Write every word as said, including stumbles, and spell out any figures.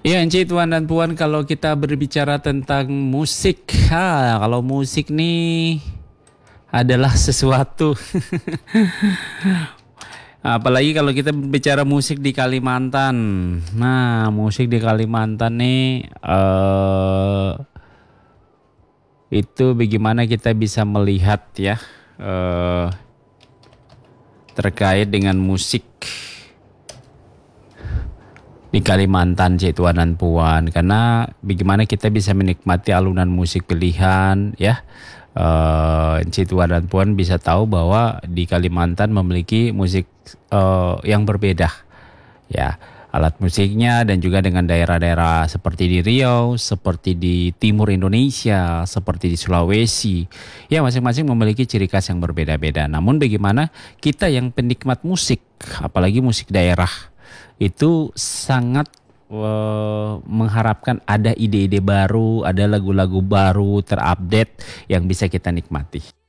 Ya, Enci, Tuan dan Puan, kalau kita berbicara tentang musik, ha, kalau musik nih adalah sesuatu. Apalagi kalau kita bicara musik di Kalimantan. Nah, musik di Kalimantan nih, eh itu bagaimana kita bisa melihat ya, eh terkait dengan musik di Kalimantan, Cik Tuan dan Puan, karena bagaimana kita bisa menikmati alunan musik pilihan ya. Eh Cik Tuan dan Puan bisa tahu bahwa di Kalimantan memiliki musik eh, yang berbeda ya, alat musiknya, dan juga dengan daerah-daerah seperti di Riau, seperti di timur Indonesia, seperti di Sulawesi. Ya, masing-masing memiliki ciri khas yang berbeda-beda. Namun bagaimana kita yang penikmat musik, apalagi musik daerah, itu sangat eh, mengharapkan ada ide-ide baru, ada lagu-lagu baru terupdate yang bisa kita nikmati.